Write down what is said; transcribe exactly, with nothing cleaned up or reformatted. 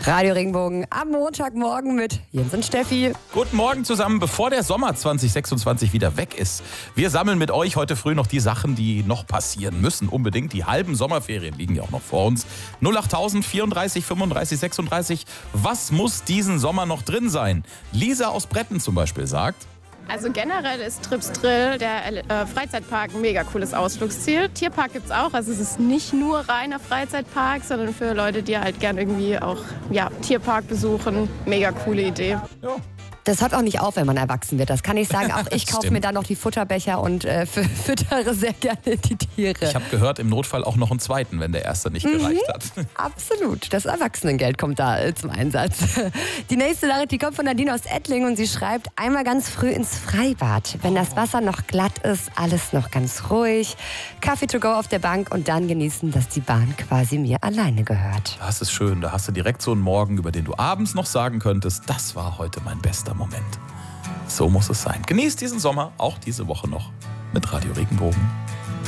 Radio Regenbogen am Montagmorgen mit Jens und Steffi. Guten Morgen zusammen, bevor der Sommer zwanzig sechsundzwanzig wieder weg ist. Wir sammeln mit euch heute früh noch die Sachen, die noch passieren müssen. Unbedingt, die halben Sommerferien liegen ja auch noch vor uns. null acht vierunddreißig fünfunddreißig sechsunddreißig. Was muss diesen Sommer noch drin sein? Lisa aus Bretten zum Beispiel sagt: Also generell ist Trips Drill, der äh, Freizeitpark, ein mega cooles Ausflugsziel. Tierpark gibt's auch, also es ist nicht nur reiner Freizeitpark, sondern für Leute, die halt gern irgendwie auch ja, Tierpark besuchen. Mega coole Idee. Ja. Das hört auch nicht auf, wenn man erwachsen wird. Das kann ich sagen. Auch ich kaufe mir dann noch die Futterbecher und äh, füttere sehr gerne die Tiere. Ich habe gehört, im Notfall auch noch einen zweiten, wenn der erste nicht gereicht mhm, hat. Absolut. Das Erwachsenengeld kommt da äh, zum Einsatz. Die nächste Nachricht, die kommt von Nadine aus Ettling und sie schreibt: einmal ganz früh ins Freibad. Wenn das Wasser noch glatt ist, alles noch ganz ruhig. Kaffee to go auf der Bank und dann genießen, dass die Bahn quasi mir alleine gehört. Das ist schön. Da hast du direkt so einen Morgen, über den du abends noch sagen könntest: das war heute mein bester Moment. So muss es sein. Genießt diesen Sommer, auch diese Woche noch, mit Radio Regenbogen.